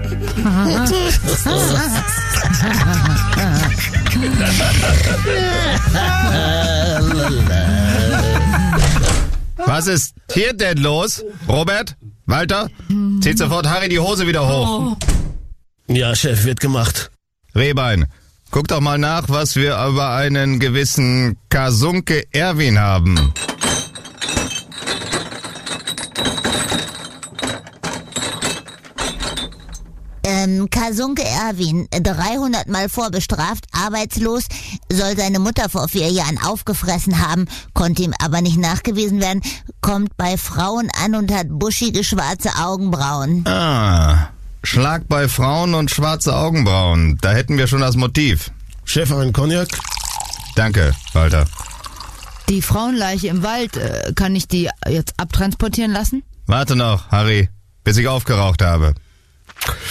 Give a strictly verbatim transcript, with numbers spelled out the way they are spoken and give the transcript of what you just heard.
Was ist hier denn los? Robert? Walter? Zieht sofort Harry die Hose wieder hoch. Ja, Chef, wird gemacht. Rehbein, guck doch mal nach, was wir über einen gewissen Kasunke Erwin haben. Ähm, Kasunke Erwin, dreihundert Mal vorbestraft, arbeitslos, soll seine Mutter vor vier Jahren aufgefressen haben, konnte ihm aber nicht nachgewiesen werden, kommt bei Frauen an und hat buschige schwarze Augenbrauen. Ah, Schlag bei Frauen und schwarze Augenbrauen. Da hätten wir schon das Motiv. Chef, einen Cognac? Danke, Walter. Die Frauenleiche im Wald, äh, kann ich die jetzt abtransportieren lassen? Warte noch, Harry, bis ich aufgeraucht habe.